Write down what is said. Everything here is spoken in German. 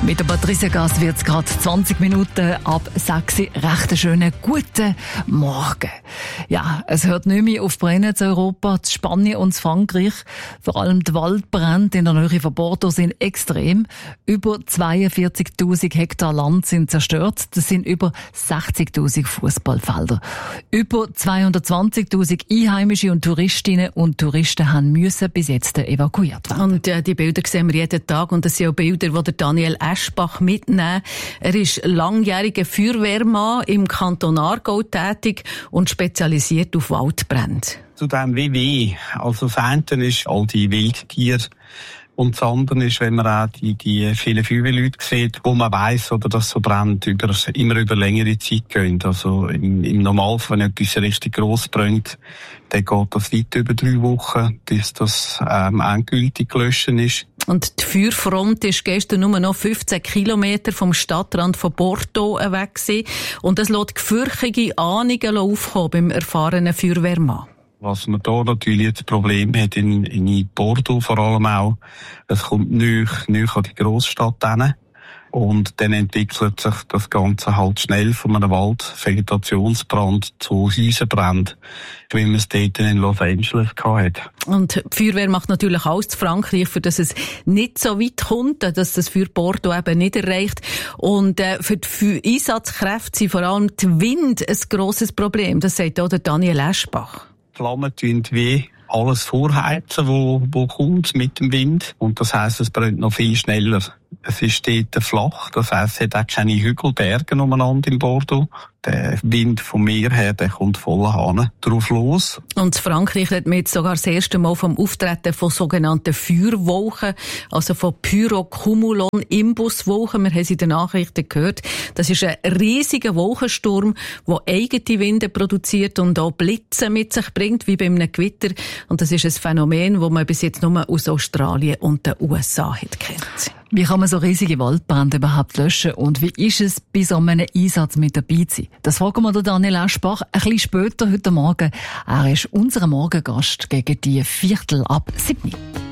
Mit der Patricia Gass wird es gerade 20 Minuten ab 6 Uhr. Recht einen schönen guten Morgen. Ja, es hört nicht mehr auf Brennen in Europa. Die Spanien und Frankreich, vor allem die Waldbrände in der Nähe von Bordeaux, sind extrem. Über 42.000 Hektar Land sind zerstört. Das sind über 60.000 Fußballfelder. Über 220.000 Einheimische und Touristinnen und Touristen haben müssen bis jetzt evakuiert werden. Und die Bilder sehen wir jeden Tag. Und das sind auch Bilder, die der Daniel Eschbach mitnehmen. Er ist langjähriger Feuerwehrmann im Kanton Aargau tätig und spezialisiert auf Waldbrände. Zu dem WW, also das eine ist all die Wildtiere und das andere ist, wenn man auch die vielen Feuerwehrleute sieht, wo man weiss, oder dass so Brände immer über längere Zeit gehen. Also im Normalfall, wenn etwas richtig gross brennt, dann geht das weit über 3 Wochen, bis das endgültig gelöscht ist. Und die Feuerfront ist gestern nur noch 15 Kilometer vom Stadtrand von Bordeaux weg gewesen. Und es lässt gefürchtige Ahnungen aufkommen beim erfahrenen Feuerwehrmann. Was man da natürlich das Problem hat, in Bordeaux vor allem auch, es kommt näher an die Grossstadt hin. Und dann entwickelt sich das Ganze halt schnell von einem Vegetationsbrand zu Häuserbrand, wie man es dort in Los Angeles hatte. Und die Feuerwehr macht natürlich alles zu Frankreich, für dass es nicht so weit kommt, dass das für Bordeaux eben nicht erreicht. Und für die Einsatzkräfte sind vor allem die Wind ein grosses Problem. Das sagt auch der Daniel Eschbach. Flammen tun wie alles vorheizen, wo kommt mit dem Wind. Und das heisst, es brennt noch viel schneller. Es ist dort flach, das heisst, es hat auch keine Hügelberge umeinander in Bordeaux. Der Wind vom Meer her, der kommt voller Hahn drauf los. Und in Frankreich hat man jetzt sogar das erste Mal vom Auftreten von sogenannten Feuerwolken, also von Pyrocumulonimbuswolken. Wir haben es in den Nachrichten gehört. Das ist ein riesiger Wolkensturm, der eigene Winde produziert und auch Blitze mit sich bringt, wie bei einem Gewitter. Und das ist ein Phänomen, das man bis jetzt nur aus Australien und den USA hat kennt. Wie kann man so riesige Waldbrände überhaupt löschen und wie ist es, bei so einem Einsatz mit dabei zu sein? Das fragen wir Daniel Eschbach ein bisschen später heute Morgen. Er ist unser Morgengast gegen die 7:15.